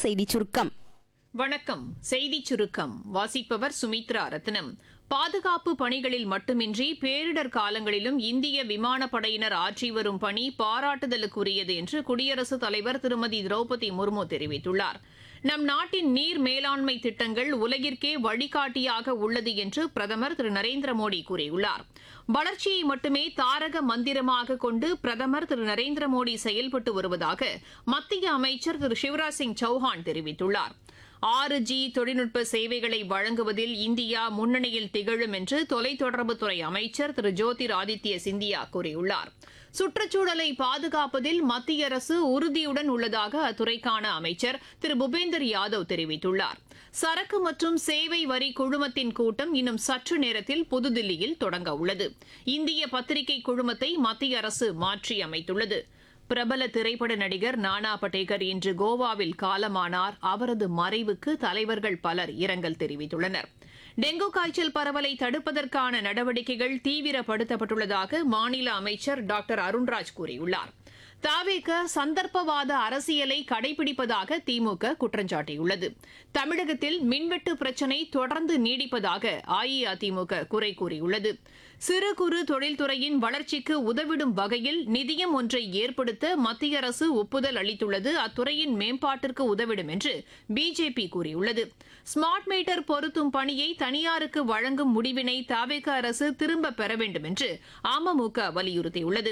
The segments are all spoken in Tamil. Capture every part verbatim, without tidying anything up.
செய்திச் சுருக்கம். வணக்கம். செய்திச் சுருக்கம் வாசிப்பவர் சுமித்ரா ரத்னம். பாதுகாப்பு பணிகளில் மட்டுமின்றி பேரிடர் காலங்களிலும் இந்திய விமானப்படையினர் ஆற்றி வரும் பணி பாராட்டுதலுக்குரியது என்று குடியரசுத் தலைவர் திருமதி திரௌபதி முர்மு தெரிவித்துள்ளார். நம் நாட்டின் நீர் மேலாண்மை திட்டங்கள் உலகிற்கே வழிகாட்டியாக உள்ளது என்று பிரதமர் திரு நரேந்திர மோடி கூறியுள்ளார். வளர்ச்சியை மட்டுமே தாரக மந்திரமாக கொண்டு பிரதமர் திரு நரேந்திர மோடி செயல்பட்டு வருவதாக மத்திய அமைச்சர் திரு சிவராஜ் சிங் சௌஹான் தெரிவித்துள்ளார். ஆறு ஜி தொழில்நுட்ப சேவைகளை வழங்குவதில் இந்தியா முன்னணியில் திகழும் என்று தொலைத்தொடர்புத்துறை அமைச்சர் திரு ஜோதிர் ஆதித்ய சிந்தியா கூறியுள்ளார். சுற்றுச்சூழலை பாதுகாப்பதில் மத்திய அரசு உறுதியுடன் உள்ளதாக அத்துறைக்கான அமைச்சர் திரு பூபேந்தர் யாதவ் தெரிவித்துள்ளார். சரக்கு மற்றும் சேவை வரி குழுமத்தின் கூட்டம் இன்னும் சற்று நேரத்தில் புதுதில்லியில் தொடங்க உள்ளது. இந்திய பத்திரிகை குழுமத்தை மத்திய அரசு மாற்றி அமைத்துள்ளது. பிரபல திரைப்பட நடிகர் நானா படேகர் இன்று கோவாவில் காலமானார். அவரது மறைவுக்கு தலைவர்கள் பலர் இரங்கல் தெரிவித்துள்ளனர். டெங்கு காய்ச்சல் பரவலை தடுப்பதற்கான நடவடிக்கைகள் தீவிரப்படுத்தப்பட்டுள்ளதாக மாநில அமைச்சர் டாக்டர் அருண்ராஜ் கூறியுள்ளார். தாவேக சந்தர்ப்பவாத அரசியலை கடைபிடிப்பதாக திமுக குற்றம் சாட்டியுள்ளது. தமிழகத்தில் மின்வெட்டு பிரச்சினை தொடர்ந்து நீடிப்பதாக அஇஅதிமுக குறை கூறியுள்ளது. சிறு குறு தொழில்துறையின் வளர்ச்சிக்கு உதவிடும் வகையில் நிதியம் ஒன்றை ஏற்படுத்த மத்திய அரசு ஒப்புதல் அளித்துள்ளது. அத்துறையின் மேம்பாட்டிற்கு உதவிடும் என்று பிஜேபி கூறியுள்ளது. ஸ்மார்ட் மீட்டர் பொருத்தும் பணியை தனியாருக்கு வழங்கும் முடிவினை தாவேக அரசு திரும்பப் பெற வேண்டும் என்று அமமுக வலியுறுத்தியுள்ளது.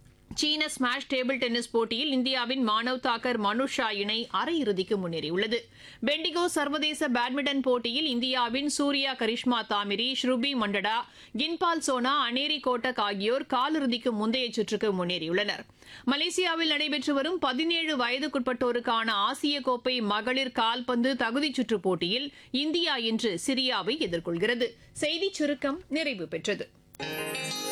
சீன ஸ்மாஷ் டேபிள் டென்னிஸ் போட்டியில் இந்தியாவின் மானவ் தாக்கர் மனுஷா இணை அரையிறுதிக்கு முன்னேறியுள்ளது. பெண்டிகோ சர்வதேச பேட்மிண்டன் போட்டியில் இந்தியாவின் சூர்யா கரிஷ்மா தாமிரி, ஸ்ருபி மண்டடா, கின்பால் சோனா, அனேரி கோட்டக் ஆகியோர் காலிறுதிக்கு முந்தைய சுற்றுக்கு முன்னேறியுள்ளனர். மலேசியாவில் நடைபெற்று வரும் பதினேழு வயதுக்குட்பட்டோருக்கான ஆசிய கோப்பை மகளிர் கால்பந்து தகுதிச் சுற்றுப் போட்டியில் இந்தியா இன்று சிரியாவை எதிர்கொள்கிறது. செய்திச் சுருக்கம் நிறைவு பெற்றது.